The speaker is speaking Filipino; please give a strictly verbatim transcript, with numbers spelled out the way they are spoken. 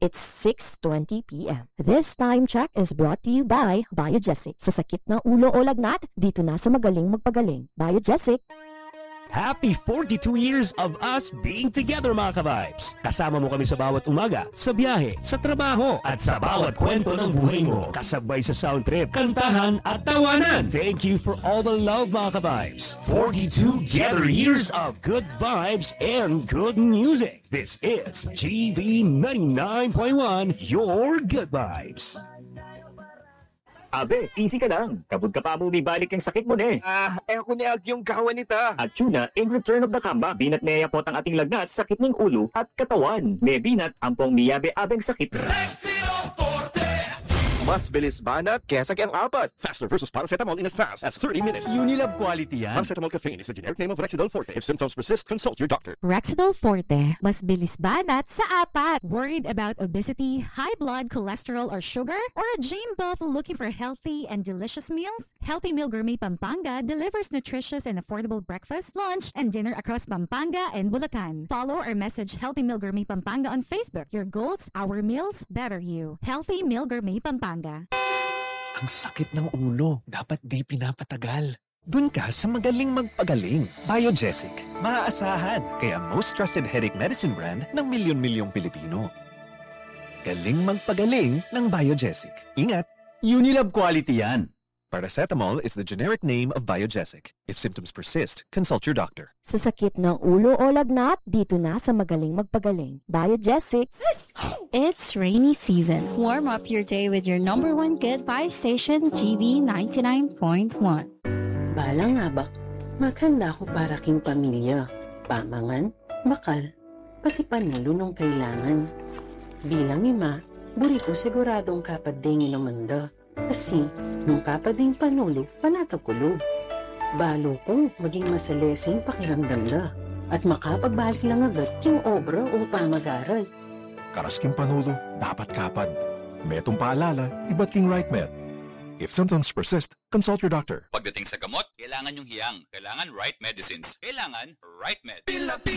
It's six twenty p m This time check is brought to you by Biogesic. Sa sakit ng ulo o lagnat, dito na sa magaling magpagaling. Biogesic. Happy forty-two years of us being together, mga ka-vibes. Kasama mo kami sa bawat umaga, sa biyahe, sa trabaho, at sa bawat kwento ng buhay mo. Kasabay sa sound trip, kantahan at tawanan. Thank you for all the love, mga ka-vibes. forty-two together years of good vibes and good music. This is G B ninety-nine point one, your good vibes. Abe, easy ka lang. Kabog ka pa mo, bibalik yung sakit mo na eh. Ah, eh ako ni Ag yung kawan nita. At tuna, in return of the comeback, binat niya po ang ating lagnat, sakit ng ulo at katawan. May binat, ampong miyabe-abeng sakit. Mas bilis banat kesa kayang apat. Faster versus paracetamol in as fast as thirty minutes. Unilab quality yan. Paracetamol caffeine is the generic name of Rexidol Forte. If symptoms persist, consult your doctor. Rexidol Forte, mas bilis banat sa apat. Worried about obesity, high blood cholesterol or sugar? Or a gym buff looking for healthy and delicious meals? Healthy Meal Gourmet Pampanga delivers nutritious and affordable breakfast, lunch, and dinner across Pampanga and Bulacan. Follow or message Healthy Meal Gourmet Pampanga on Facebook. Your goals, our meals, better you. Healthy Meal Gourmet Pampanga. Ang sakit ng ulo, dapat di pinapatagal. Dun ka sa magaling magpagaling. Biogesic. Maaasahan, kaya most trusted headache medicine brand ng milyon-milyong Pilipino. Galing magpagaling ng Biogesic. Ingat! Unilab quality yan. Paracetamol is the generic name of Biogesic. If symptoms persist, consult your doctor. Sa sakit ng ulo o lagnat, dito na sa magaling magpagaling. Biogesic. It's rainy season. Warm up your day with your number one good buy station, G V ninety-nine point one. Bala nga ba, maghanda ko para king pamilya. Pamangan, bakal, pati panulo nung kailangan. Bilang ima, buri ko siguradong kapadingin naman da. Kasi, nung kapading panulo, panatakulo. Balo kong maging masalesing pakiramdam na. At makapagbalik lang agad yung obra o pamag-aral. Karasking panulo, dapat kapad. Metong paalala, iba't king right med. If symptoms persist, consult your doctor. Pagdating sa gamot, kailangan yung hiyang. Kailangan right medicines. Kailangan right med.